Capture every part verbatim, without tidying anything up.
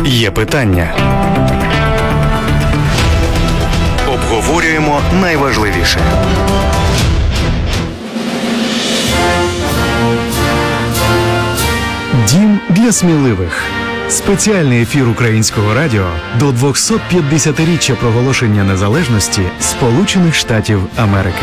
Є питання. Обговорюємо найважливіше. Дім для сміливих. Спеціальний ефір Українського радіо до двохсот п'ятдесятиріччя проголошення незалежності Сполучених Штатів Америки.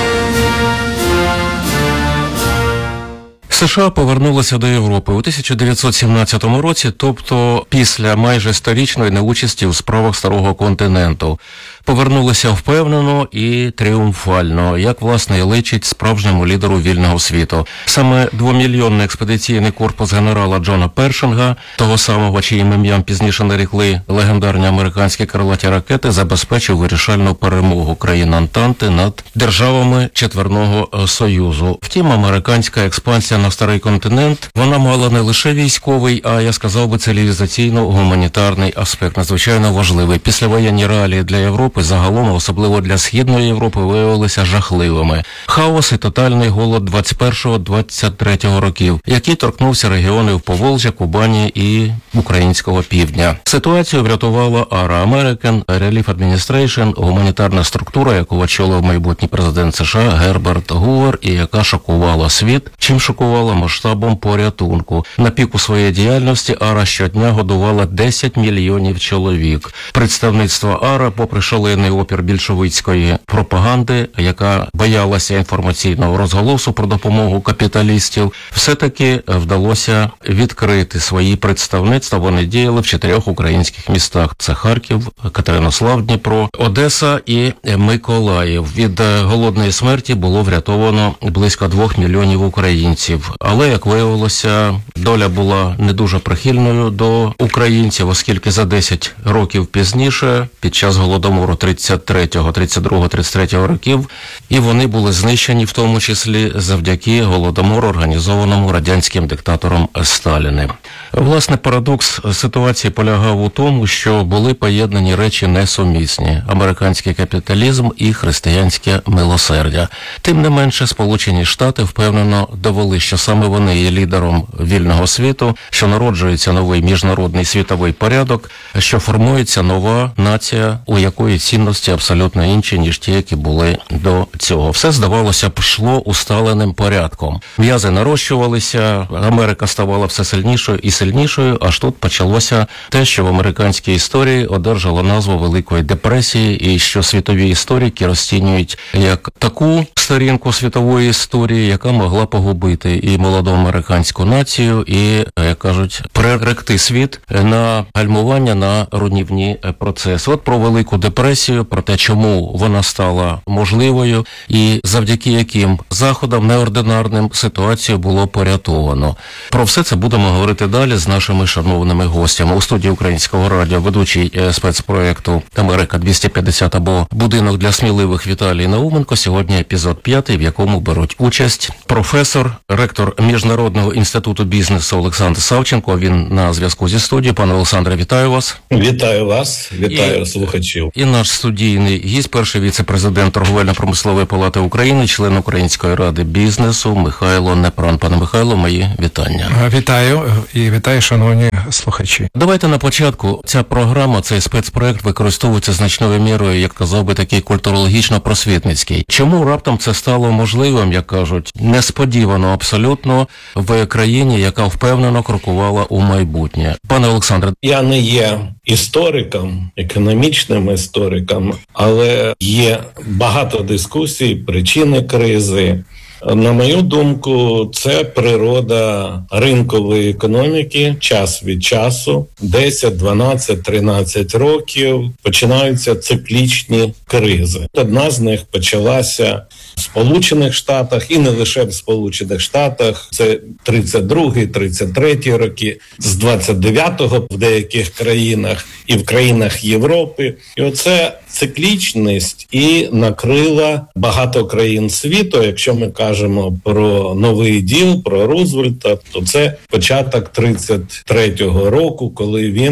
США повернулися до Європи у тисяча дев'ятсот сімнадцятому році, тобто після майже сторічної неучасті у справах Старого континенту. Повернулися впевнено і тріумфально, як, власне, і личить справжньому лідеру вільного світу. Саме двомільйонний експедиційний корпус генерала Джона Першинга, того самого, чиїм ім'ям пізніше нарікли легендарні американські крилаті ракети, забезпечив вирішальну перемогу країн Антанти над державами Четверного Союзу. Втім, американська експансія на Старий континент, вона мала не лише військовий, а, я сказав би, цивілізаційно-гуманітарний аспект, надзвичайно важливий. Післявоєнні реалії для Європи загалом, особливо для Східної Європи, виявилися жахливими. Хаос і тотальний голод двадцять першого - двадцять третього років, який торкнувся регіонів Поволжя, Кубані і українського півдня. Ситуацію врятувала АРА – American Relief Administration, гуманітарна структура, яку очолив майбутній президент США Герберт Гувер, і яка шокувала світ, чим шокувала масштабом порятунку. На піку своєї діяльності АРА щодня годувала десять мільйонів чоловік. Представництво АРА, попри шалений опір більшовицької пропаганди, яка боялася інформаційного розголосу про допомогу капіталістів, все-таки вдалося відкрити свої представництва. Вони діяли в чотирьох українських містах. Це Харків, Катеринослав, Дніпро, Одеса і Миколаїв. Від голодної смерті було врятовано близько двох мільйонів українців. Але, як виявилося, доля була не дуже прихильною до українців, оскільки за десять років пізніше, під час голодомору тридцять третього, тридцять другого, тридцять третього років, і вони були знищені, в тому числі завдяки голодомору, організованому радянським диктатором Сталіним. Власне, парадокс ситуації полягав у тому, що були поєднані речі несумісні – американський капіталізм і християнське милосердя. Тим не менше, Сполучені Штати впевнено довели, що саме вони є лідером вільного світу, що народжується новий міжнародний світовий порядок, що формується нова нація, у якої цінності абсолютно інші, ніж ті, які були до цього. Все, здавалося б, йшло усталеним порядком. М'язи нарощувалися, Америка ставала все сильнішою і сильнішою, аж тут почалося те, що в американській історії одержало назву Великої депресії, і що світові історики розцінюють як таку сторінку світової історії, яка могла погубити і молоду американську націю, і, як кажуть, приректи світ на гальмування, на руйнівні процеси. От про Велику депресію, про те, чому вона стала можливою і завдяки яким заходам неординарним ситуацію було порятовано. Про все це будемо говорити далі з нашими шановними гостями. У студії Українського радіо ведучий спецпроєкту «Америка двісті п'ятдесят» або «Будинок для сміливих» Віталій Науменко. Сьогодні епізод п'ятий, в якому беруть участь професор, ректор Міжнародного інституту бізнесу Олександр Савченко. Він на зв'язку зі студією. Пане Олександре, вітаю вас. Вітаю вас, вітаю і, слухачів. І наш студійний гість, перший віце-президент Торговельно-промислової палати України, член Української ради бізнесу Михайло Непран. Пане Михайло, мої вітання. Вітаю і вітаю, шановні слухачі. Давайте на початку. Ця програма, цей спецпроект використовується значною мірою, як казав би, такий культурологічно-просвітницький. Чому раптом це стало можливим, як кажуть, несподівано абсолютно в країні, яка впевнено крокувала у майбутнє? Пане Олександре. Я не є істориком, економічним істориком, але є багато дискусій, причини кризи. На мою думку, це природа ринкової економіки. Час від часу, десять, дванадцять, тринадцять років, починаються циклічні кризи. Одна з них почалася в Сполучених Штатах, і не лише в Сполучених Штатах. Це тридцять другий, тридцять третій роки, з двадцять дев'ятого в деяких країнах і в країнах Європи. І оце циклічність і накрила багато країн світу. Якщо ми кажемо про новий діл, про Рузвельта, то це початок тридцять третього року, коли він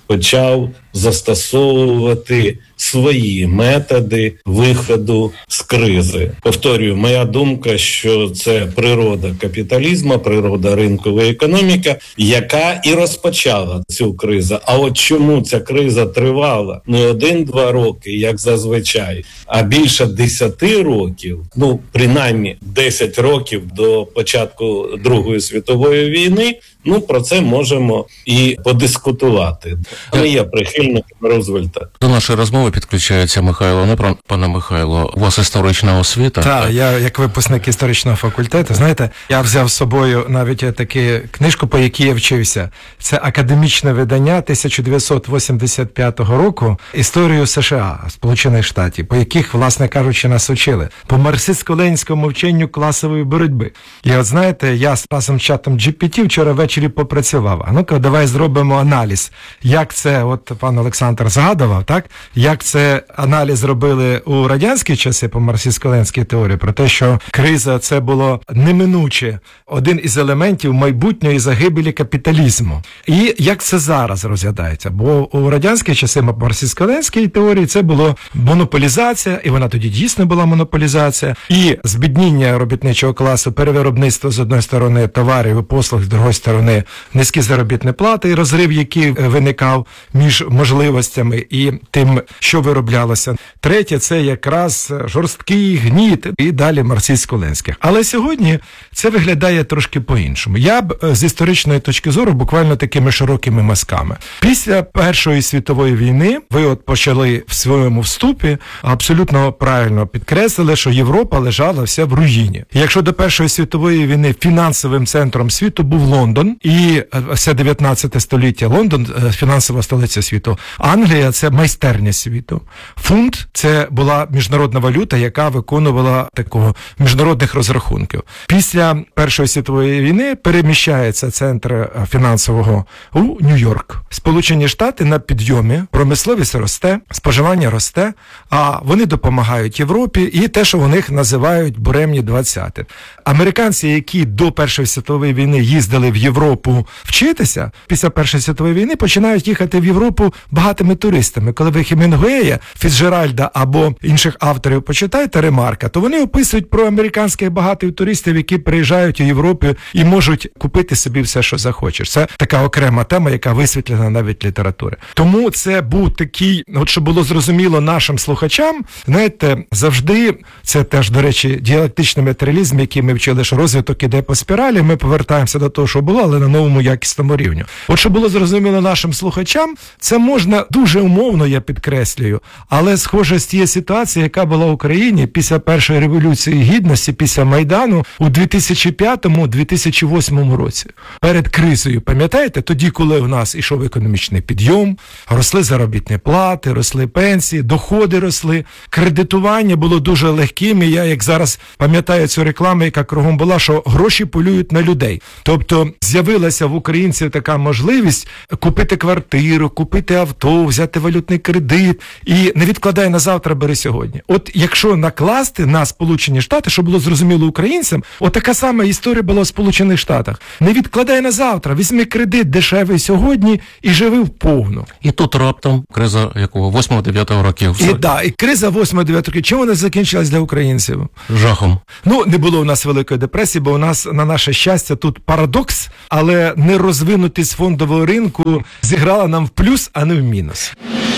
почав застосовувати свої методи виходу з кризи. Повторюю, моя думка, що це природа капіталізму, природа ринкової економіки, яка і розпочала цю кризу. А от чому ця криза тривала не один-два роки, як зазвичай, а більше десяти років, ну, принаймні десять років до початку Другої світової війни, ну, про це можемо і подискутувати. Не є прихильником Рузвельта. До нашої розмови підключається Михайло Непран. Пане Михайло, у вас історична освіта? Так, я як випускник історичного факультету, знаєте, я взяв з собою навіть таку книжку, по якій я вчився. Це академічне видання тисяча дев'ятсот вісімдесят п'ятого року «Історію США», Сполучених Штатів, по яких, власне кажучи, нас учили. По марксистсько-ленінському вченню класової боротьби. І от знаєте, я з разом з чатом джі пі ті вчора ввечері попрацював. А ну-ка, давай зробимо аналіз. Як це, от пан Олександр згадував, так? Як це аналіз робили у радянські часи по марксистсько-ленінській теорії, про те, що криза це було неминуче один із елементів майбутньої загибелі капіталізму. І як це зараз розглядається? Бо у радянські часи по марксистсько-ленінській теорії це було монополізація, і вона тоді дійсно була монополізація, і збідніння робітничого класу, перевиробництво з одної сторони товарів і послуг, з другої сторони низькі заробітні плати, і розрив, який виникав між можливостями і тим, що вироблялося. Третє, це якраз жорсткий гніт і далі марксистсько-ленінських. Але сьогодні це виглядає трошки по-іншому. Я б з історичної точки зору буквально такими широкими мазками. Після Першої світової війни ви от почали в своєму вступі абсолютно правильно підкреслили, що Європа лежала вся в руїні. І якщо до Першої світової війни фінансовим центром світу був Лондон, і все дев'ятнадцяте століття Лондон – фінансова столиця світу, Англія – це майстерня світу. Фунт – це була міжнародна валюта, яка виконувала такого міжнародних розрахунків. Після Першої світової війни переміщається центр фінансового у Нью-Йорк. Сполучені Штати на підйомі, промисловість росте, споживання росте, а вони допомагають Європі і те, що у них називають буремні двадцяти. Американці, які до Першої світової війни їздили в Європу вчитися, після Першої світової війни починають їхати в Європу багатими туристами. Коли ви Хемінгуея, Фіцджеральда або інших авторів почитаєте Ремарка, то вони описують про американських багатих туристів, які приїжджають у Європу і можуть купити собі все, що захочеш. Це така окрема тема, яка висвітлена навіть літератури. Тому це був такий, от щоб було зрозуміло нашим слухачам, знаєте, завжди, це теж, до речі, діалектичний матеріалізм, який ми вчили, що розвиток іде по спіралі, ми повертаємося до того, що було, але на новому якісному рівні. От щоб було зрозуміло нашим слухачам, це можна дуже умовно, я підкреслюю, але схоже з тієї ситуації, яка була в Україні після Першої революції гідності, після Майдану у дві тисячі п'ятому - дві тисячі восьмому році. Перед кризою, пам'ятаєте, тоді, коли у нас ішов економічний підйом, росли заробітні плати, росли пенсії, доходи росли, кредитування було дуже легким, і я, як зараз пам'ятаю цю рекламу, яка кругом була, що гроші полюють на людей. Тобто з'явилася в українців така можливість купити квартиру, купити авто, взяти валютний кредит і не відкладай на завтра, бери сьогодні. От якщо накласти на Сполучені Штати, щоб було зрозуміло українцям, от така сама історія була в Сполучених Штатах. Не відкладай на завтра, візьми кредит дешевий сьогодні і живи вповну. І тут раптом криза якого? восьмого-дев'ятого років. І да, і криза восьмого-дев'ятого років. Чому вона закінчилась для українців? Жахом. Ну, не було у нас великої депресії, бо у нас, на наше щастя, тут парадокс, але нерозвинутість фондового ринку зіграла нам в плюс, а не в мінус.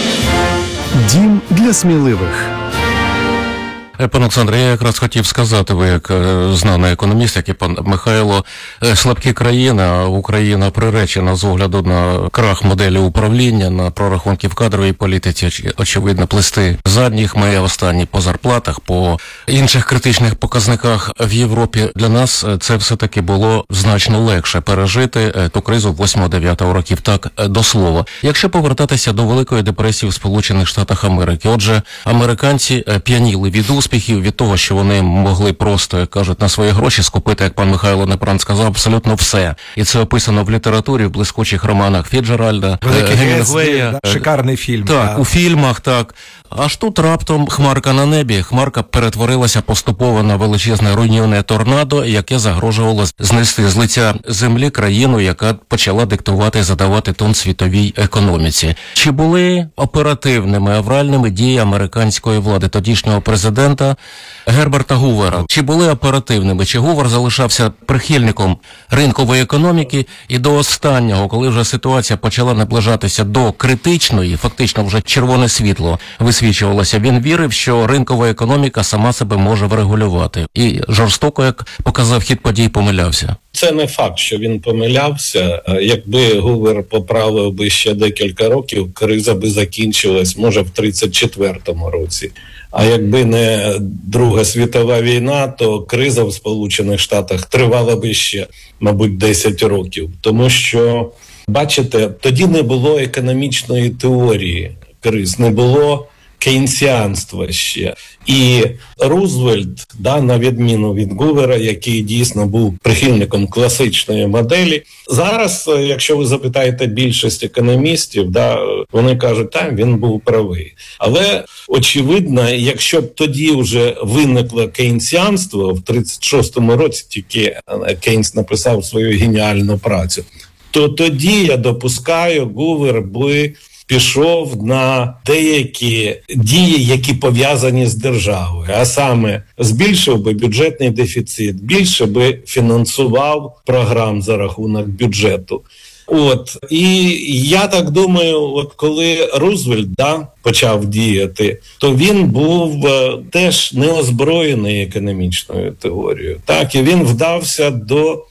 Дім для сміливих. Пане Олександре, я якраз хотів сказати, ви як знаний економіст, як і пан Михайло, слабкі країни, а Україна приречена з огляду на крах моделі управління, на прорахунки в кадровій політиці, очевидно, плести задніх, ми останні по зарплатах, по інших критичних показниках в Європі. Для нас це все-таки було значно легше пережити ту кризу восьмого-дев'ятого років, так, до слова. Якщо повертатися до Великої депресії в Сполучених Штатах Америки, отже, американці п'яніли від успіху, успіхів, від того, що вони могли просто, як кажуть, на свої гроші скупити, як пан Михайло Непран сказав, абсолютно все. І це описано в літературі, в блискучих романах Фіджеральда, Великий Гемінгуея. Гетсбі, да, шикарний фільм. Так, да. у фільмах, так. Аж тут раптом хмарка на небі. Хмарка перетворилася поступово на величезне руйнівне торнадо, яке загрожувало знести з лиця землі країну, яка почала диктувати і задавати тон світовій економіці. Чи були оперативними, авральними дії американської влади, тодішнього президента Герберта Гувера? Чи були оперативними? Чи Гувер залишався прихильником ринкової економіки і до останнього, коли вже ситуація почала наближатися до критичної, фактично вже червоне світло висвічувалося, він вірив, що ринкова економіка сама себе може врегулювати. І жорстоко, як показав хід подій, помилявся. Це не факт, що він помилявся. Якби Гувер поправив би ще декілька років, криза би закінчилась, може, в тридцять четвертому році. А якби не Друга світова війна, то криза в Сполучених Штатах тривала би ще, мабуть, десять років. Тому що, бачите, тоді не було економічної теорії криз, не було кейнсіанства ще. І Рузвельт, да, на відміну від Гувера, який дійсно був прихильником класичної моделі, зараз, якщо ви запитаєте більшість економістів, да, вони кажуть, так, він був правий. Але, очевидно, якщо б тоді вже виникло кейнсіанство, в тридцять шостому році тільки Кейнс написав свою геніальну працю, то тоді, я допускаю, Гувер би пішов на деякі дії, які пов'язані з державою, а саме збільшив би бюджетний дефіцит, більше би фінансував програм за рахунок бюджету. От, і я так думаю, от коли Рузвельт, да, почав діяти, то він був е, теж неозброєний економічною теорією. Так, і він вдався до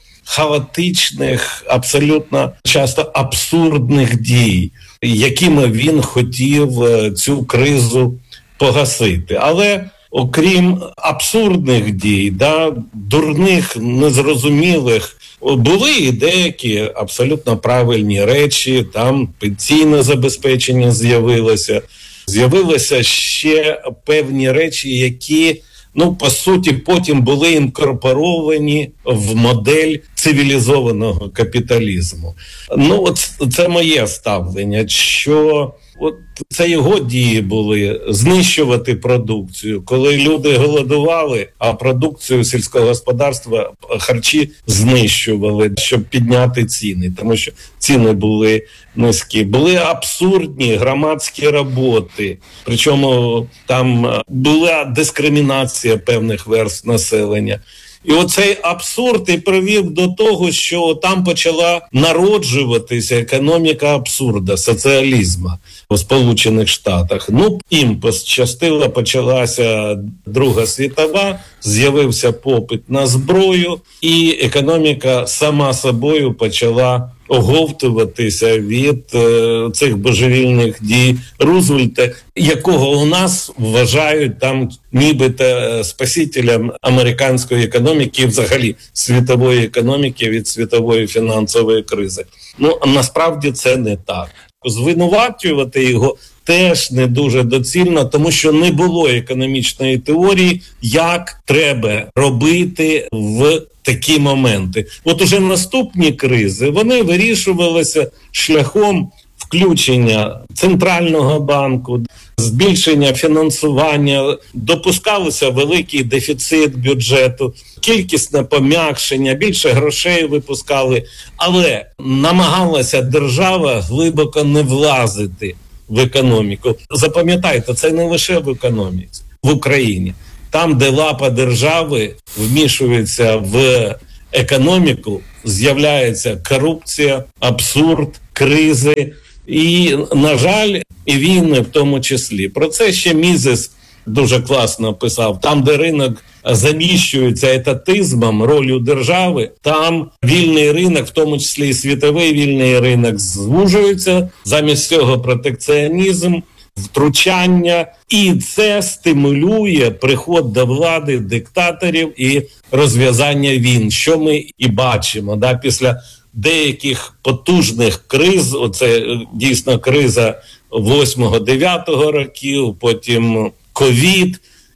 хаотичних, абсолютно часто абсурдних дій, якими він хотів цю кризу погасити. Але окрім абсурдних дій, да, дурних, незрозумілих, були і деякі абсолютно правильні речі, там пенсійне забезпечення з'явилося, з'явилися ще певні речі, які, ну, по суті, потім були інкорпоровані в модель цивілізованого капіталізму. Ну, от це моє ставлення, що от це його дії були знищувати продукцію. Коли люди голодували, а продукцію сільського господарства, харчі знищували, щоб підняти ціни, тому що ціни були низькі. Були абсурдні громадські роботи, причому там була дискримінація певних верств населення. І оцей абсурд і привів до того, що там почала народжуватися економіка абсурда, соціалізму у Сполучених Штатах. Ну, їм пощастило, почалася Друга світова, з'явився попит на зброю, і економіка сама собою почала оговтуватися від е, цих божевільних дій Рузвельта, якого у нас вважають там нібито спасителем американської економіки і взагалі світової економіки від світової фінансової кризи. Ну, насправді це не так. Звинувачувати його теж не дуже доцільно, тому що не було економічної теорії, як треба робити в такі моменти. От уже наступні кризи, вони вирішувалися шляхом включення Центрального банку, збільшення фінансування, допускалося великий дефіцит бюджету, кількісне пом'якшення, більше грошей випускали, але намагалася держава глибоко не влазити в економіку. Запам'ятайте, це не лише в економіці, в Україні. Там, де лапа держави вмішується в економіку, з'являється корупція, абсурд, кризи і, на жаль, і війни в тому числі. Про це ще Мізес дуже класно писав. Там, де ринок заміщується етатизмом, ролью держави, там вільний ринок, в тому числі і світовий вільний ринок, звужується, замість цього протекціонізм, втручання, і це стимулює приход до влади диктаторів і розв'язання війн, що ми і бачимо, да, після деяких потужних криз, оце дійсно криза восьмого-дев'ятого років, потім ковід,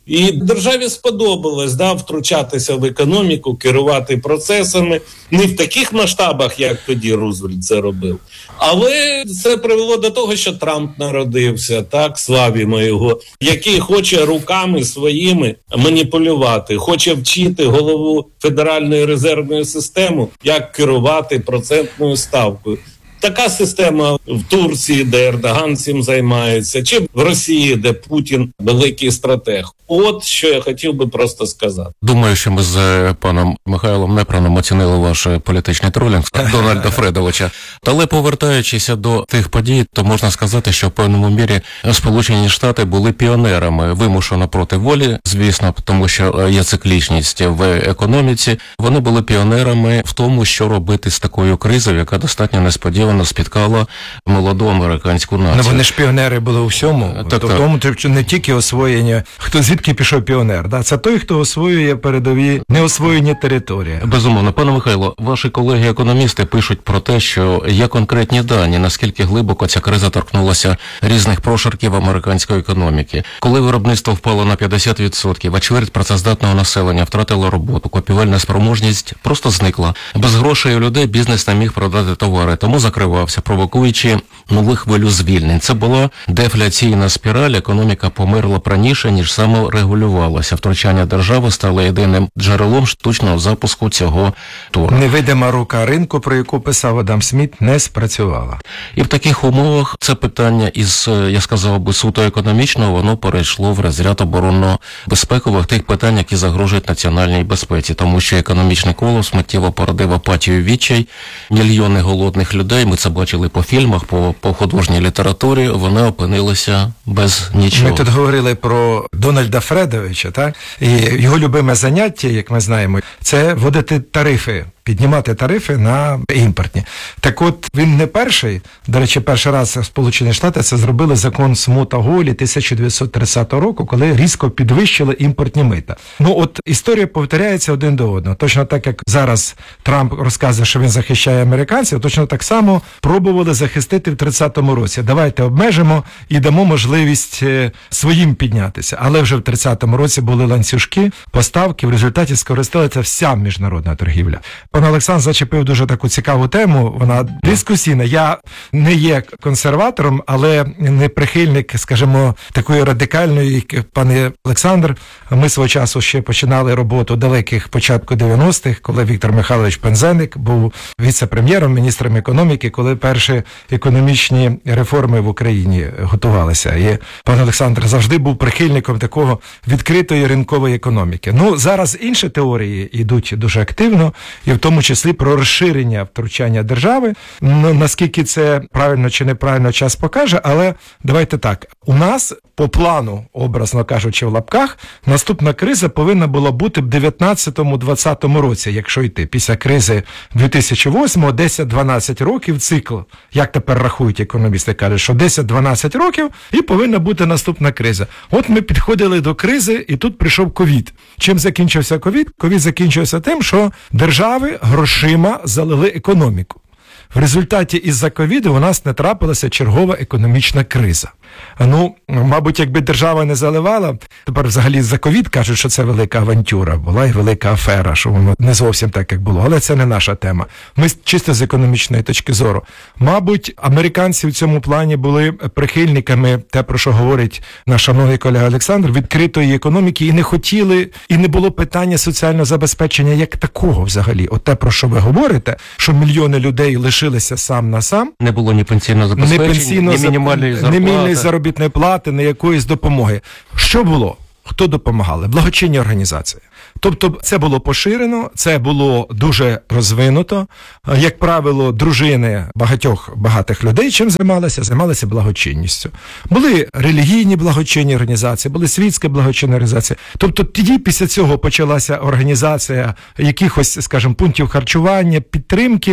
І державі сподобалось да, втручатися в економіку, керувати процесами. Не в таких масштабах, як тоді Рузвельт це робив. Але це привело до того, що Трамп народився, так, славімо його, який хоче руками своїми маніпулювати, хоче вчити голову Федеральної резервної системи, як керувати процентною ставкою. Така система в Турції, де Ердоган цим займається, чи в Росії, де Путін великий стратег. От що я хотів би просто сказати. Думаю, що ми з паном Михайлом Непроном оцінили ваш політичний тролінг Дональда Фредовича. Але повертаючись до тих подій, то можна сказати, що в певному мірі Сполучені Штати були піонерами, вимушено проти волі, звісно, тому що є циклічність в економіці. Вони були піонерами в тому, що робити з такою кризою, яка достатньо несподівано спіткала молоду американську націю. Ну, вони ж піонери були у всьому. Так, то, так. В тому, що не тільки освоєння, хто звідки пішов піонер, да? Це той, хто освоює передові неосвоєні території. Безумовно. Пане Михайло, ваші колеги-економісти пишуть про те, що є конкретні дані, наскільки глибоко ця криза торкнулася різних прошарків американської економіки. Коли виробництво впало на п'ятдесят відсотків, а чверть працездатного населення втратила роботу, купівельна спроможність просто зникла. Без грошей у людей бізнес не міг продати товари, тому закривався, провокуючи нову хвилю звільнень. Це була дефляційна спіраль, економіка померла б раніше, ніж саморегулювалася. Втручання держави стало єдиним джерелом штучного запуску цього туру. Невидима рука ринку, про яку писав Адам Сміт, не спрацювала. І в таких умовах це питання із, я сказав би, суто економічного, воно перейшло в розряд оборонно-безпекових тих питань, які загрожують національній безпеці, тому що економічний колапс миттєво породив апатію, відчай, мільйони голодних людей, ми це бачили по фільмах, по, по художній літературі, вони опинилися без нічого. Ми тут говорили про Дональда Фредовича, так? І його любиме заняття, як ми знаємо, це вводити тарифи, піднімати тарифи на імпортні. Так от, він не перший, до речі, перший раз Сполучені Штати це зробили закон Смута-Голі тисяча дев'ятсот тридцятого року, коли різко підвищили імпортні мита. Ну от, історія повторяється один до одного. Точно так, як зараз Трамп розказує, що він захищає американців, точно так само пробували захистити в тридцятому році. Давайте обмежимо і дамо можливість своїм піднятися. Але вже в тридцятому році були ланцюжки, поставки, в результаті скористалася вся міжнародна торгівля. Пан Олександр зачепив дуже таку цікаву тему, вона дискусійна. Я не є консерватором, але не прихильник, скажімо, такої радикальної, як пан Олександр. Ми свого часу ще починали роботу далеких початку дев'яностих, коли Віктор Михайлович Пинзеник був віце-прем'єром, міністром економіки, коли перші економічні реформи в Україні готувалися. І пан Олександр завжди був прихильником такого відкритої ринкової економіки. Ну, зараз інші теорії йдуть дуже активно, і в тому числі про розширення втручання держави. Ну, наскільки це правильно чи неправильно, час покаже, але давайте так. У нас по плану, образно кажучи в лапках, наступна криза повинна була бути в дев'ятнадцятому-двадцятому році, якщо йти. Після кризи дві тисячі восьмого десять-дванадцять років цикл. Як тепер рахують економісти? Кажуть, що десять-дванадцять років і повинна бути наступна криза. От ми підходили до кризи, і тут прийшов ковід. Чим закінчився ковід? Ковід закінчився тим, що держави грошима залили економіку. В результаті із-за ковіду у нас не трапилася чергова економічна криза. Ну, мабуть, якби держава не заливала, тепер взагалі за ковід кажуть, що це велика авантюра, була і велика афера, що воно не зовсім так, як було. Але це не наша тема. Ми чисто з економічної точки зору. Мабуть, американці в цьому плані були прихильниками, те, про що говорить наш шановний колега Олександр, відкритої економіки і не хотіли, і не було питання соціального забезпечення як такого взагалі. От те, про що ви говорите, що мільйони людей лишилися сам на сам. Не було ні пенсійного забезпечення, ні мінімальної зарплати. Заробітної плати, не якоїсь допомоги. Що було? Хто допомагали? Благочинні організації. Тобто це було поширено, це було дуже розвинуто. Як правило, дружини багатьох багатих людей чим займалися? Займалися благочинністю. Були релігійні благочинні організації, були світські благочинні організації. Тобто тоді після цього почалася організація якихось, скажімо, пунктів харчування, підтримки,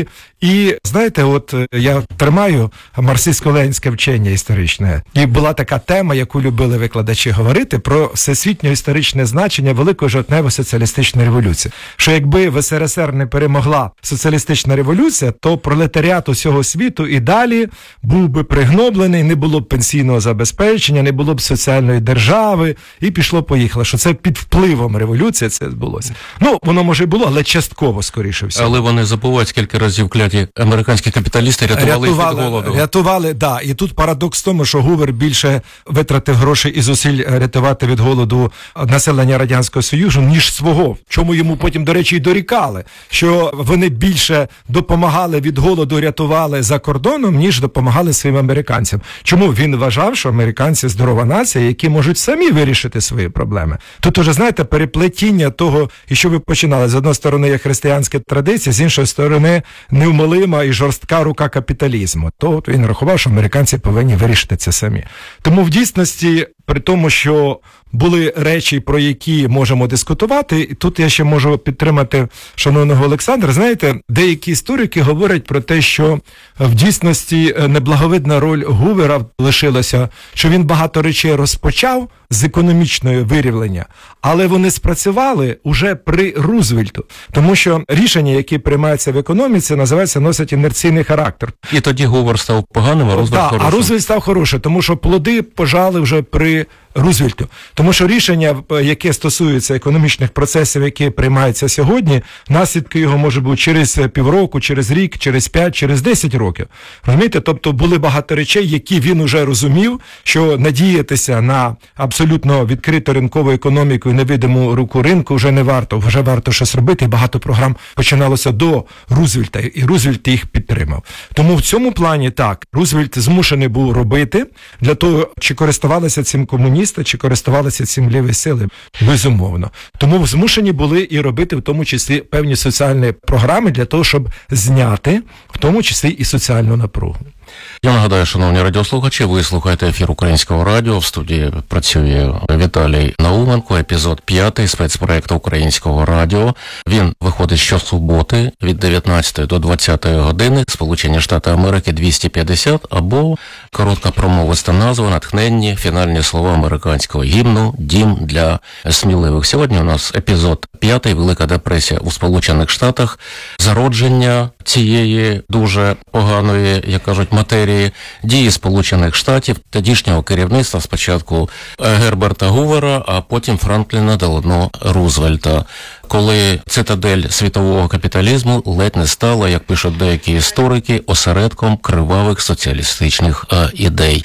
І знаєте, от я тримаю марксистсько-ленінське вчення історичне, і була така тема, яку любили викладачі говорити, про всесвітньо-історичне значення Великої жовтневої соціалістичної революції. Що якби в ес ер ес ер не перемогла соціалістична революція, то пролетаріат усього світу і далі був би пригноблений, не було б пенсійного забезпечення, не було б соціальної держави, і пішло-поїхало, що це під впливом революції це відбулося. Ну, воно може і було, але частково, скоріше всього. Але вони забувають, скільки разів кляті американські капіталісти рятували, рятували їх від голоду. Рятували, да. І тут парадокс в тому, що Гувер більше витратив грошей і зусиль рятувати від голоду населення Радянського Союзу, ніж свого. Чому йому потім, до речі, й дорікали, що вони більше допомагали від голоду, рятували за кордоном, ніж допомагали своїм американцям. Чому? Він вважав, що американці здорова нація, які можуть самі вирішити свої проблеми. Тут уже, знаєте, переплетіння того, і що ви починали. З одної сторони є християнська традиція, з іншої сторони невмолима і жорстка рука капіталізму. То от він рахував, що американці повинні вирішити це самі. Тому в дійсності, при тому, що були речі, про які можемо дискутувати, і тут я ще можу підтримати шановного Олександра. Знаєте, деякі історики говорять про те, що в дійсності неблаговидна роль Гувера лишилася, що він багато речей розпочав з економічного вирівлення, але вони спрацювали уже при Рузвельту. Тому що рішення, які приймаються в економіці, називається, носять інерційний характер. І тоді Гувер став поганим, а Рузвельт да, хорошим. А Рузвельт став хорошим, тому що плоди пожали вже при Рузвельту. Тому що рішення, яке стосується економічних процесів, які приймаються сьогодні, наслідки його може бути через півроку, через рік, через п'ять, через десять років. Розумієте? Тобто були багато речей, які він уже розумів, що надіятися на абсолютно відкриту ринкову економіку і невидиму руку ринку вже не варто. Вже варто щось робити, і багато програм починалося до Рузвельта, і Рузвельт їх підтримав. Тому в цьому плані так, Рузвельт змушений був робити для того, чи користувалися цим комуністи, чи користувалися цим ліві сили, безумовно. Тому змушені були і робити в тому числі певні соціальні програми для того, щоб зняти в тому числі і соціальну напругу. Я нагадаю, шановні радіослухачі, ви слухаєте ефір Українського радіо. В студії працює Віталій Науменко, епізод п'ятий спецпроекту Українського радіо. Він виходить щосуботи від дев'ятнадцятої до двадцятої години. Сполучені Штати Америки двісті п'ятдесят, або коротка промовиста назва, натхненні фінальні слова американського гімну «Дім для сміливих». Сьогодні у нас епізод п'ятий, Велика депресія у Сполучених Штатах, зародження цієї дуже поганої, як кажуть, матерії, дії Сполучених Штатів, тодішнього керівництва, спочатку Герберта Гувера, а потім Франкліна Делано Рузвельта, коли цитадель світового капіталізму ледь не стала, як пишуть деякі історики, осередком кривавих соціалістичних е, ідей.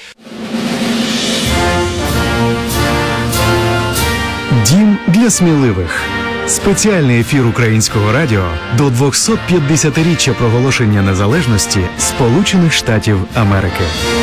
Дім для сміливих. Спеціальний ефір Українського радіо до двохсот п'ятдесятиріччя проголошення незалежності Сполучених Штатів Америки.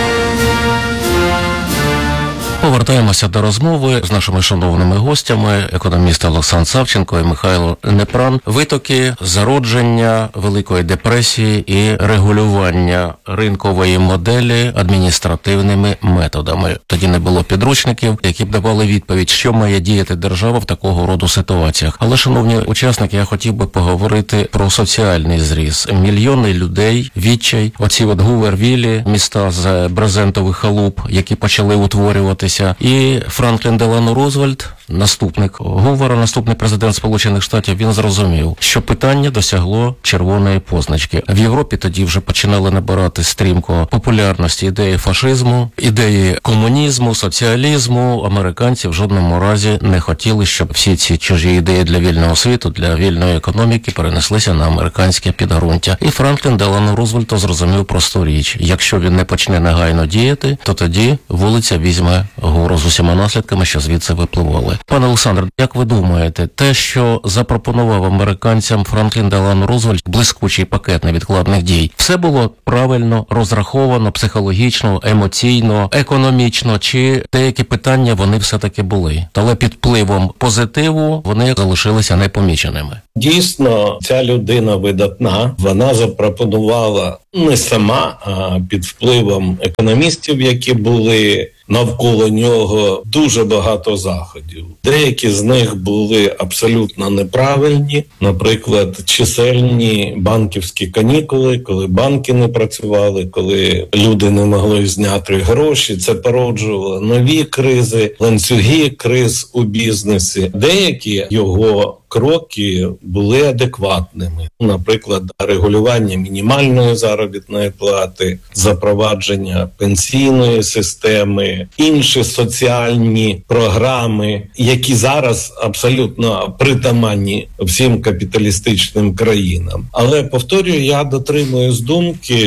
Повертаємося до розмови з нашими шановними гостями, економісти Олександр Савченко і Михайло Непран. Витоки, зародження Великої депресії і регулювання ринкової моделі адміністративними методами. Тоді не було підручників, які б давали відповідь, що має діяти держава в такого роду ситуаціях. Але, шановні учасники, я хотів би поговорити про соціальний зріз. Мільйони людей, відчай, оці от Гувер-Віллі, міста з брезентових халуп, які почали утворюватися. І Франклін Делано Рузвельт, наступник Гувера, наступний президент Сполучених Штатів, він зрозумів, що питання досягло червоної позначки. В Європі тоді вже починали набирати стрімко популярності ідеї фашизму, ідеї комунізму, соціалізму. Американці в жодному разі не хотіли, щоб всі ці чужі ідеї для вільного світу, для вільної економіки перенеслися на американське підґрунтя. І Франклін Делано Рузвельт зрозумів просту річ. Якщо він не почне негайно діяти, то тоді вулиця візьме гору з усіма наслідками, що звідси випливали. Пане Олександр, як ви думаєте, те, що запропонував американцям Франклін Делано Рузвельт, блискучий пакет невідкладних дій, все було правильно розраховано, психологічно, емоційно, економічно, чи деякі питання вони все-таки були? Але під впливом позитиву вони залишилися непоміченими. Дійсно, ця людина видатна, вона запропонувала не сама, а під впливом економістів, які були навколо нього дуже багато заходів. Деякі з них були абсолютно неправильні. Наприклад, чисельні банківські канікули, коли банки не працювали, коли люди не могли зняти гроші. Це породжувало нові кризи, ланцюги криз у бізнесі. Деякі його кроки були адекватними. Наприклад, регулювання мінімальної заробітної плати, запровадження пенсійної системи, інші соціальні програми, які зараз абсолютно притаманні всім капіталістичним країнам. Але, повторюю, я дотримуюсь думки,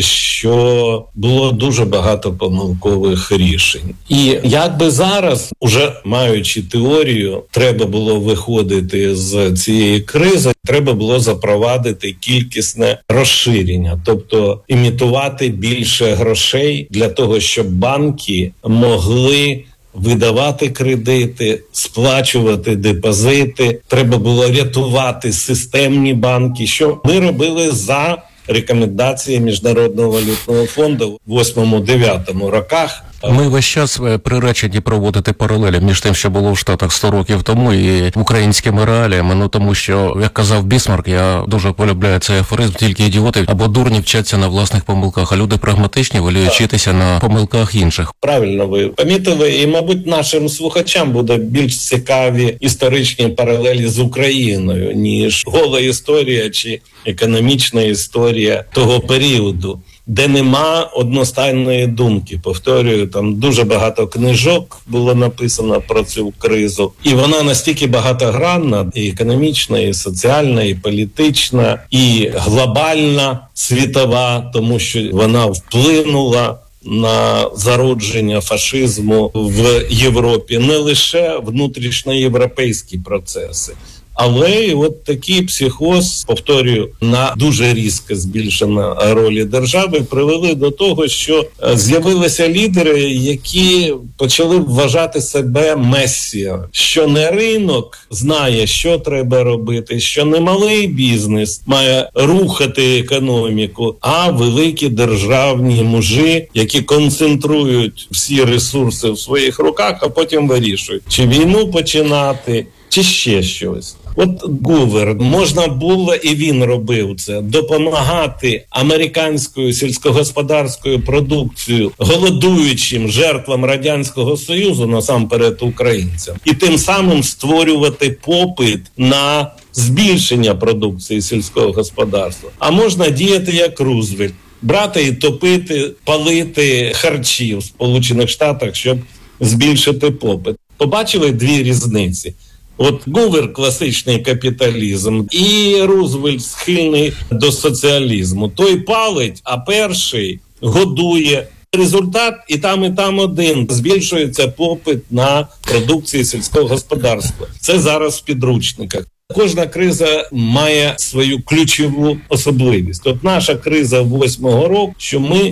що було дуже багато помилкових рішень. І якби зараз, уже маючи теорію, треба було виходити з цієї кризи, треба було запровадити кількісне розширення, тобто імітувати більше грошей для того, щоб банки могли видавати кредити, сплачувати депозити. Треба було рятувати системні банки, що ми робили за рекомендації Міжнародного валютного фонду в восьмому-дев'ятому роках. Ми весь час приречені проводити паралелі між тим, що було в Штатах сто років тому, і українськими реаліями. Ну тому що, як казав Бісмарк, я дуже полюбляю цей афоризм, тільки ідіоти або дурні вчаться на власних помилках, а люди прагматичні воліють вчитися на помилках інших. Правильно ви помітили, і, мабуть, нашим слухачам буде більш цікаві історичні паралелі з Україною, ніж гола історія чи економічна історія того періоду, де нема одностайної думки. Повторюю, там дуже багато книжок було написано про цю кризу. І вона настільки багатогранна, і економічна, і соціальна, і політична, і глобальна, світова, тому що вона вплинула на зародження фашизму в Європі, не лише внутрішньоєвропейські процеси. Але і от такий психоз, повторюю, на дуже різко збільшена ролі держави привели до того, що з'явилися лідери, які почали вважати себе месія, що не ринок знає, що треба робити, що не малий бізнес має рухати економіку, а великі державні мужі, які концентрують всі ресурси в своїх руках, а потім вирішують, чи війну починати, чи ще щось. От Гувер, можна було, і він робив це, допомагати американською сільськогосподарською продукцією голодуючим жертвам Радянського Союзу, насамперед українцям, і тим самим створювати попит на збільшення продукції сільського господарства. А можна діяти як Рузвельт, брати і топити, палити харчі в Сполучених Штатах, щоб збільшити попит. Побачили дві різниці? От Гувер – класичний капіталізм, і Рузвельт схильний до соціалізму. Той палить, а перший годує. Результат і там, і там один. Збільшується попит на продукцію сільського господарства. Це зараз в підручниках. Кожна криза має свою ключову особливість. От наша криза восьмого року, що ми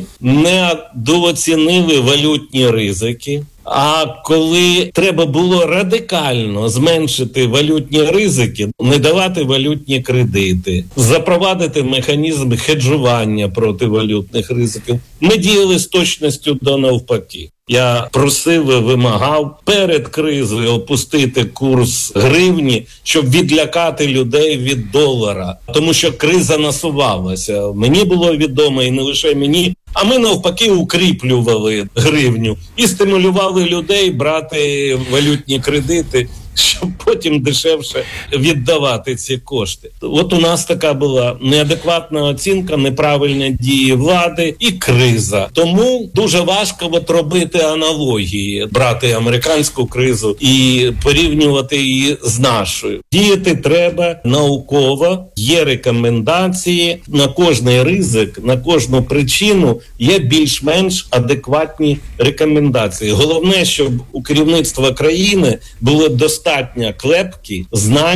недооцінили валютні ризики. А коли треба було радикально зменшити валютні ризики, не давати валютні кредити, запровадити механізм хеджування проти валютних ризиків, ми діяли з точністю до навпаки. Я просив і вимагав перед кризою опустити курс гривні, щоб відлякати людей від долара. Тому що криза насувалася. Мені було відомо, і не лише мені, а ми навпаки укріплювали гривню і стимулювали людей брати валютні кредити, щоб потім дешевше віддавати ці кошти. От у нас така була неадекватна оцінка, неправильні дії влади і криза. Тому дуже важко от робити аналогії, брати американську кризу і порівнювати її з нашою. Діяти треба науково, є рекомендації, на кожний ризик, на кожну причину є більш-менш адекватні рекомендації. Головне, щоб у керівництва країни було достатньо клепки, знань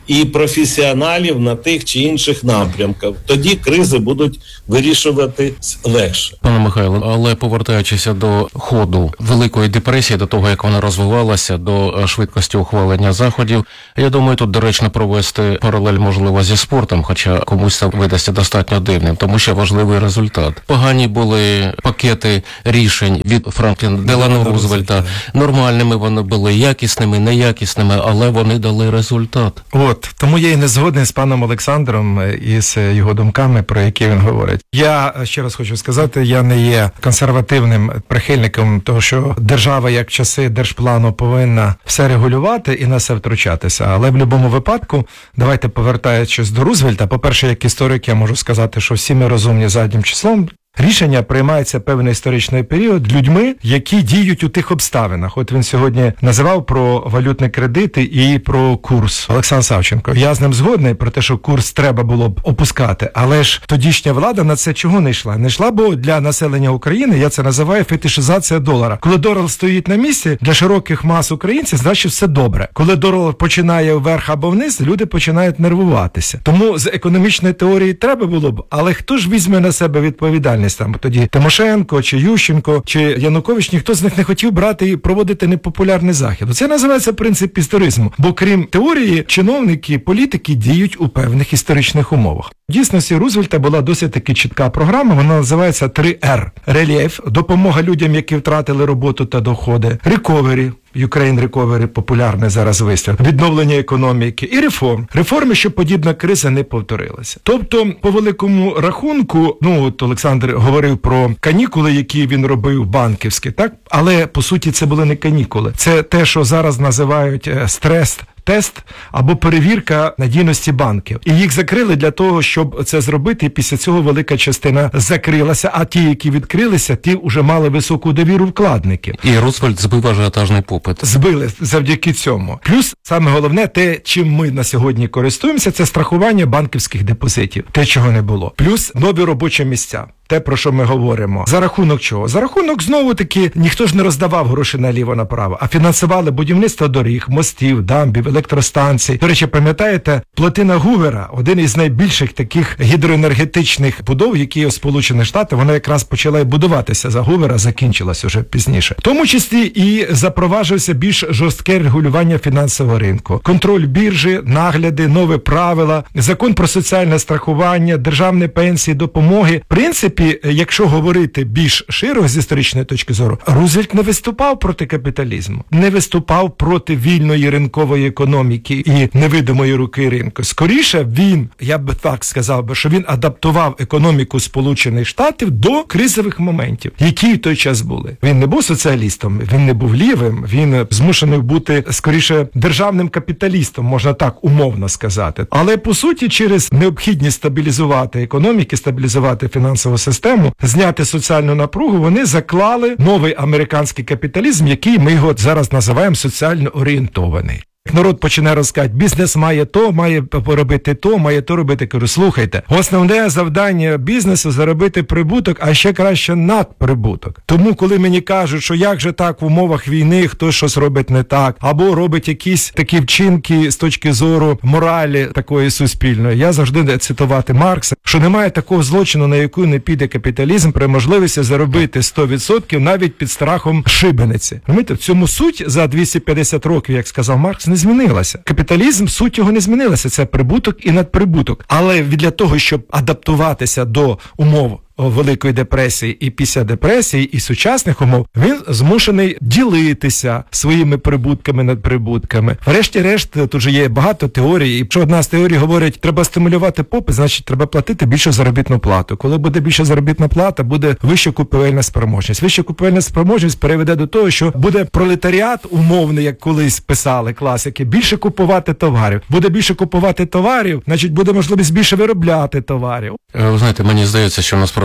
і професіоналів на тих чи інших напрямках. Тоді кризи будуть вирішувати легше. Пане Михайло, але повертаючися до ходу Великої депресії, до того, як вона розвивалася, до швидкості ухвалення заходів, я думаю, тут доречно провести паралель, можливо, зі спортом, хоча комусь це видасться достатньо дивним, тому що важливий результат. Погані були пакети рішень від Франкліна Делано Рузвельта. Нормальними вони були, якісними, неякісними, але вони дали результат. От, тому я і не згодний з паном Олександром і з його думками, про які він говорить. Я ще раз хочу сказати, я не є консервативним прихильником того, що держава, як в часи держплану, повинна все регулювати і на все втручатися. Але в будь-якому випадку, давайте повертаючись до Рузвельта, по-перше, як історик, я можу сказати, що всі ми розумні заднім числом. Рішення приймається певний історичний період людьми, які діють у тих обставинах. От він сьогодні називав про валютні кредити і про курс. Олександр Савченко. Я з ним згодний про те, що курс треба було б опускати. Але ж тодішня влада на це чого не йшла? Не йшла, бо для населення України, я це називаю фетишизація долара. Коли долар стоїть на місці, для широких мас українців, значить все добре. Коли долар починає вверх або вниз, люди починають нервуватися. Тому з економічної теорії треба було б, але хто ж візьме на себе відповідальність? Там тоді Тимошенко, чи Ющенко, чи Янукович, ніхто з них не хотів брати і проводити непопулярний захід. Це називається принцип історизму. Бо крім теорії, чиновники, політики діють у певних історичних умовах. В дійсності Рузвельта була досить таки чітка програма, вона називається три ер. Рельєф, допомога людям, які втратили роботу та доходи, рековері, Ukraine Recovery, популярний зараз вислів, відновлення економіки і реформ. Реформи, щоб подібна криза не повторилася. Тобто, по великому рахунку, ну от Олександр говорив про канікули, які він робив банківські, так? Але, по суті, це були не канікули. Це те, що зараз називають стрес тест або перевірка надійності банків. І їх закрили для того, щоб це зробити, і після цього велика частина закрилася, а ті, які відкрилися, ті вже мали високу довіру вкладників. І Рузвельт збив ажіотажний попит. Збили завдяки цьому. Плюс, саме головне, те, чим ми на сьогодні користуємося, це страхування банківських депозитів. Те, чого не було. Плюс нові робочі місця. Те, про що ми говоримо. За рахунок чого? За рахунок, знову-таки, ніхто ж не роздавав гроші наліво-направо, а фінансували будівництво доріг, мостів, дамбів, електростанцій. До речі, пам'ятаєте, плотина Гувера, один із найбільших таких гідроенергетичних будов, які у Сполучених Штатах, вона якраз почала і будуватися за Гувера, закінчилась уже пізніше. В тому числі і запроваджувався більш жорстке регулювання фінансового ринку. Контроль біржі, нагляди, нові правила, закон про соціальне страхування, державні пенсії, допомоги. В принципі, якщо говорити більш широко з історичної точки зору, Рузвельт не виступав проти капіталізму, не виступав проти вільної ринкової економіки і невидимої руки ринку. Скоріше він, я би так сказав би, що він адаптував економіку Сполучених Штатів до кризових моментів, які в той час були. Він не був соціалістом, він не був лівим, він змушений бути, скоріше, державним капіталістом, можна так умовно сказати. Але, по суті, через необхідність стабілізувати економіки, стабілізувати фінансову систему, зняти соціальну напругу, вони заклали новий американський капіталізм, який ми його зараз називаємо соціально орієнтований. Народ починає розказати, бізнес має то, має робити то, має то робити. Кажу, слухайте, основне завдання бізнесу – заробити прибуток, а ще краще надприбуток. Тому, коли мені кажуть, що як же так в умовах війни хтось щось робить не так, або робить якісь такі вчинки з точки зору моралі такої суспільної, я завжди цитувати Маркса, що немає такого злочину, на яку не піде капіталізм при можливості заробити сто відсотків навіть під страхом шибениці. Розумієте, в цьому суть за двісті п'ятдесят років, як сказав Маркс, не змінилася. Капіталізм, суть його не змінилася. Це прибуток і надприбуток. Але для того, щоб адаптуватися до умов Великої депресії і після депресії, і сучасних умов, він змушений ділитися своїми прибутками над прибутками. Врешті-решт, тут же є багато теорій, і якщо одна з теорій говорить, треба стимулювати попит, значить треба платити більшу заробітну плату. Коли буде більша заробітна плата, буде вища купівельна спроможність. Вища купівельна спроможність переведе до того, що буде пролетаріат умовний, як колись писали класики, більше купувати товарів. Буде більше купувати товарів, значить буде можливість більше виробляти товарів. Ви знаєте, мені здається, що насправді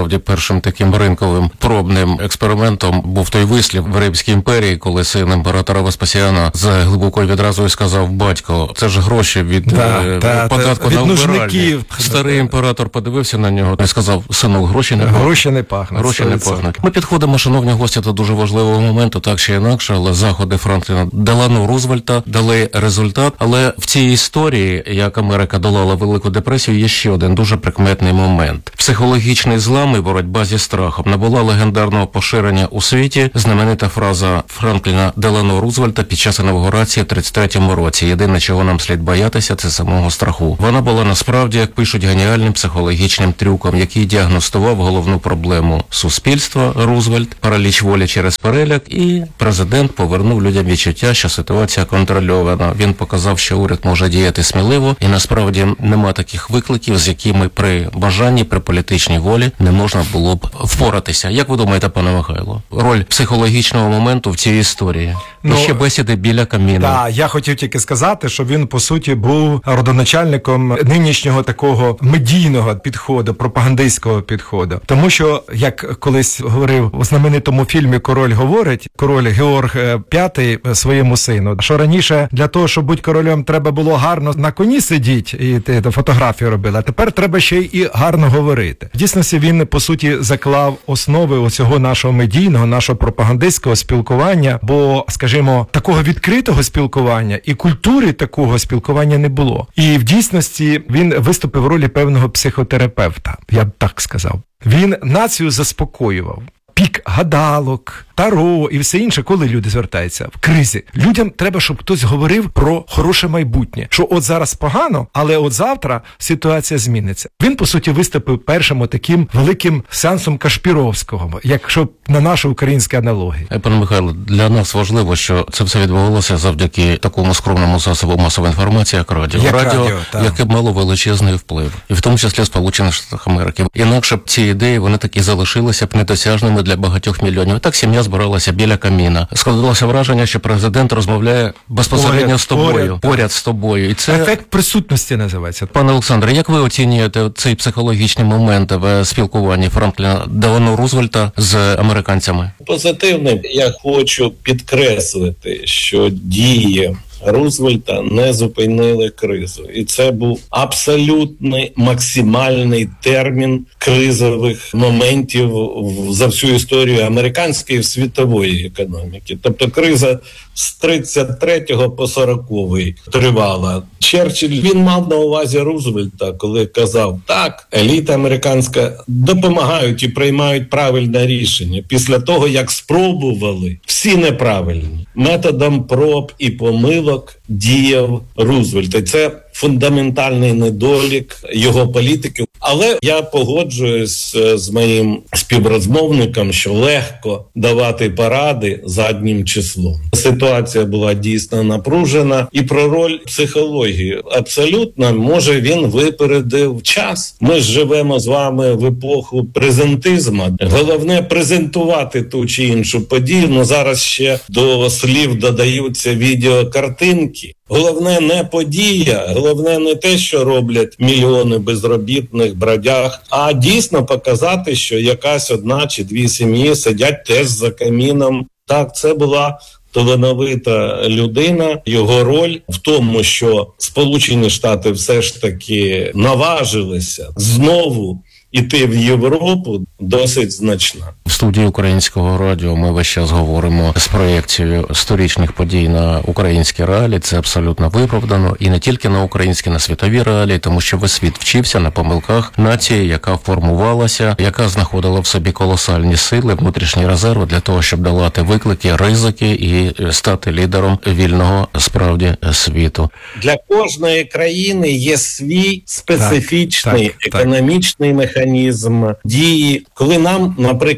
насправді першим таким ринковим пробним експериментом був той вислів в Римській імперії, коли син імператора Веспасіана з глибокою відразою сказав: батько, це ж гроші від да, е, та, податку та, на від вбиральні. нужників. Старий імператор подивився на нього і сказав: синок, гроші не пахнуть. Гроші не пахнуть. Гроші не пахнуть. Ми підходимо, шановні гості, до дуже важливого моменту, так чи інакше, але заходи Франкліна Делано Рузвельта дали результат. Але в цій історії, як Америка долала Велику депресію, є ще один дуже прикметний момент. Психологічний злам і боротьба зі страхом набула легендарного поширення у світі знаменита фраза Франкліна Делано Рузвельта під час інавгурації в тридцять третьому році: єдине, чого нам слід боятися, це самого страху. Вона була насправді, як пишуть, геніальним психологічним трюком, який діагностував головну проблему суспільства Рузвельт, параліч волі через переляк, і президент повернув людям відчуття, що ситуація контрольована. Він показав, що уряд може діяти сміливо, і насправді нема таких викликів, з якими при бажанні, при політичній волі не можна було б впоратися. Як ви думаєте, пане Михайло, роль психологічного моменту в цій історії? Ну, і ще бесіди біля каміну. Так, я хотів тільки сказати, що він, по суті, був родоначальником нинішнього такого медійного підходу, пропагандистського підходу. Тому що, як колись говорив у знаменитому фільмі «Король говорить», король Георг П'ятий своєму сину, що раніше для того, щоб бути королем, треба було гарно на коні сидіти і ти фотографію робили, а тепер треба ще і гарно говорити. В дійсності він, по суті, заклав основи оцього нашого медійного, нашого пропагандистського спілкування, бо, скажімо, такого відкритого спілкування і культури такого спілкування не було. І в дійсності він виступив в ролі певного психотерапевта, я б так сказав. Він націю заспокоював. Пік гадалок, таро і все інше, коли люди звертаються в кризі. Людям треба, щоб хтось говорив про хороше майбутнє. Що от зараз погано, але от завтра ситуація зміниться. Він, по суті, виступив першим таким великим сеансом Кашпіровського, якщо на нашу українську аналогію. Пане Михайло, для нас важливо, що це все відбувалося завдяки такому скромному засобу масової інформації, як радіо. Як радіо, радіо, так. яке мало величезний вплив. І в тому числі в Сполучених Штатах Америки. Інакше б ці ідеї, вони такі залишилися б недосяжними для багатьох мільйонів. Так сім'я збиралася біля каміна. Складалося враження, що президент розмовляє безпосередньо поряд, з тобою, поряд, поряд з тобою. І це... Ефект присутності називається. Пане Олександре, як ви оцінюєте цей психологічний момент в спілкуванні Франкліна Делано Рузвельта з американцями? Позитивним я хочу підкреслити, що дії Рузвельта не зупинили кризу. І це був абсолютний максимальний термін кризових моментів за всю історію американської і світової економіки. Тобто криза з тридцять третього по сороковий тривала. Черчилль, він мав на увазі Рузвельта, коли казав: так, еліта американська допомагають і приймають правильне рішення після того, як спробували всі неправильні. Методом проб і помилок діяв Рузвельт. І це фундаментальний недолік його політики. Але я погоджуюсь з моїм співрозмовником, що легко давати поради заднім числом. Ситуація була дійсно напружена. І про роль психології. Абсолютно, може, він випередив час. Ми ж живемо з вами в епоху презентизму. Головне презентувати ту чи іншу подію. Ну, зараз ще до слів додаються відеокартинки. Головне не подія, головне не те, що роблять мільйони безробітних бродяг, а дійсно показати, що якась одна чи дві сім'ї сидять теж за каміном. Так, це була талановита людина. Його роль в тому, що Сполучені Штати все ж таки наважилися знову іти в Європу, досить значна. В студії Українського радіо ми весь час говоримо з проєкцією сторічних подій на українські реалії. Це абсолютно виправдано. І не тільки на українські, на світові реалії, тому що весь світ вчився на помилках нації, яка формувалася, яка знаходила в собі колосальні сили, внутрішні резерви для того, щоб долати виклики, ризики і стати лідером вільного, справді, світу. Для кожної країни є свій специфічний так, так, економічний так. механізм дії. Коли нам, наприклад,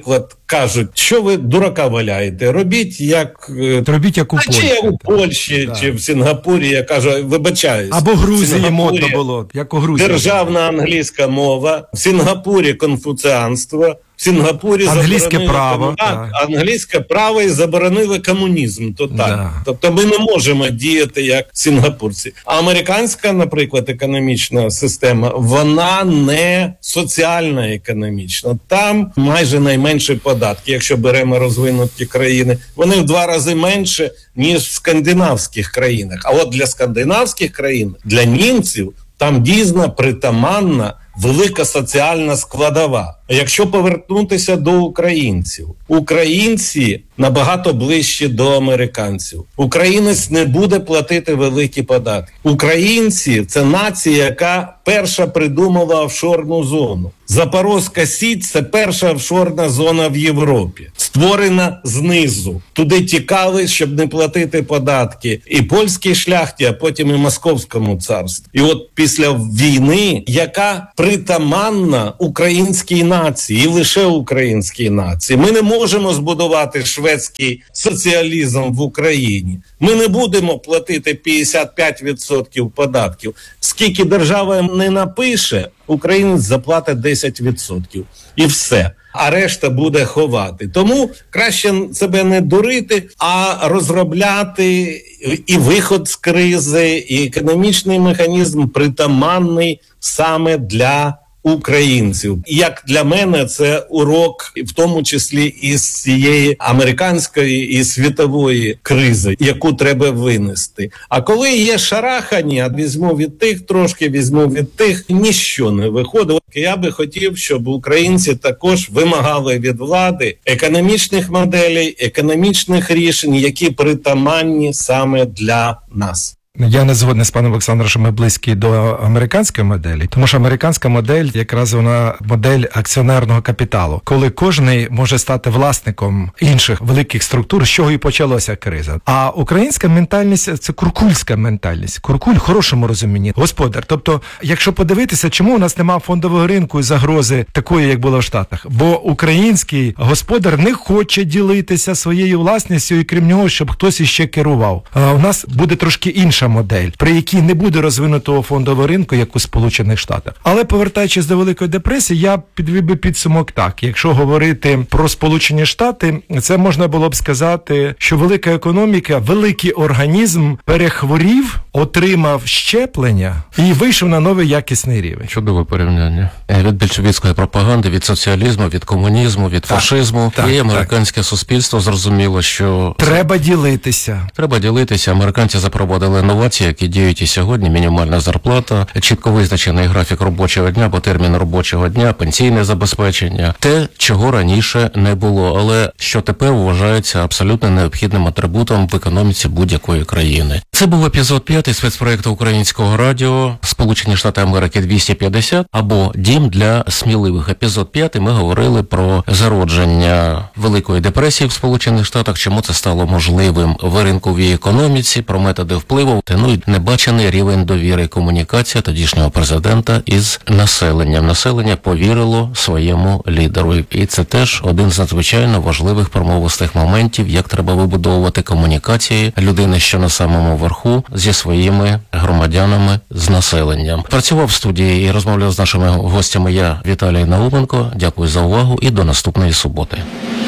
кажуть, що ви дурака валяєте, робіть як... е, Робіть як у а чи Польщі. як у Польщі, Да. чи в Сінгапурі, я кажу, вибачаюсь. Або в Грузії Сінгапурі модно було, як у Грузії. державна англійська мова, в Сінгапурі конфуціанство, в Сінгапурі Англійське заборонили право, кому- так. а, англійське право і заборонили комунізм. То так. Да. Тобто ми не можемо діяти як сінгапурці. А американська, наприклад, економічна система, вона не соціальна економічна. Там майже найменші податки, якщо беремо розвинуті країни, вони в два рази менше, ніж в скандинавських країнах. А от для скандинавських країн, для німців, там дійсно притаманна велика соціальна складова. А якщо повернутися до українців, українці набагато ближчі до американців. Українець не буде платити великі податки. Українці – це нація, яка перша придумала офшорну зону. Запорозька Січ – це перша офшорна зона в Європі, створена знизу. Туди тікали, щоб не платити податки і польській шляхті, а потім і московському царству. І от після війни, яка притаманна українській нації, і лише українській нації, ми не можемо збудувати шведський соціалізм в Україні. Ми не будемо платити п'ятдесят п'ять відсотків податків. Скільки держава не напише, українець заплатить десять відсотків. І все. А решта буде ховати. Тому краще себе не дурити, а розробляти і виход з кризи, і економічний механізм притаманний саме для українців. І як для мене це урок, в тому числі із цієї американської і світової кризи, яку треба винести. А коли є шарахання, візьму від тих трошки, візьму від тих, ніщо не виходить. Я би хотів, щоб українці також вимагали від влади економічних моделей, економічних рішень, які притаманні саме для нас. Я не згодний з паном Олександром, що ми близькі до американської моделі, тому що американська модель якраз вона модель акціонерного капіталу, коли кожен може стати власником інших великих структур, з чого і почалася криза. А українська ментальність – це куркульська ментальність. Куркуль в хорошому розумінні – господар. Тобто, якщо подивитися, чому у нас немає фондового ринку і загрози такої, як було в Штатах? Бо український господар не хоче ділитися своєю власністю і крім нього, щоб хтось іще керував. А у нас буде трошки інша модель, при якій не буде розвинутого фондового ринку, як у Сполучених Штатах. Але повертаючись до Великої депресії, я підвів би підсумок так. Якщо говорити про Сполучені Штати, це можна було б сказати, що велика економіка, великий організм перехворів, отримав щеплення і вийшов на новий якісний рівень. Чудове порівняння. Від більшовицької пропаганди, від соціалізму, від комунізму, від так, фашизму. так, і американське так. суспільство зрозуміло, що... Треба ділитися. Треба ділитися. Американці запровадили новації, які діють і сьогодні. Мінімальна зарплата, чітко визначений графік робочого дня, або термін робочого дня, пенсійне забезпечення. Те, чого раніше не було, але що тепер вважається абсолютно необхідним атрибутом в економіці будь-якої країни. Це був епізод п'ятий спецпроєкту Українського радіо «Сполучені Штати Америки двісті п'ятдесят» або «Дім для сміливих». Епізод п'ятий ми говорили про зародження Великої депресії в Сполучених Штатах, чому це стало можливим в ринковій економіці, про методи впливу, ну і небачений рівень довіри і комунікація тодішнього президента із населенням. Населення повірило своєму лідеру. І це теж один з надзвичайно важливих промовистих моментів, як треба вибудовувати комунікації людини, що на самому верху, зі своїми громадянами, з населенням. Працював в студії і розмовляв з нашими гостями я, Віталій Науменко. Дякую за увагу і до наступної суботи.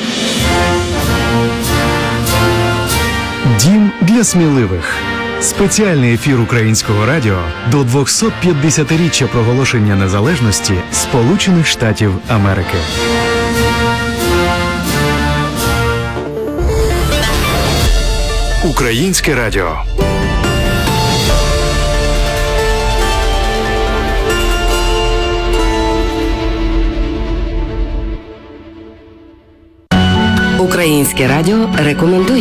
Дім для сміливих. Спеціальний ефір Українського радіо до двохсот п'ятдесятиріччя проголошення незалежності Сполучених Штатів Америки. Українське радіо. Українське радіо рекомендує.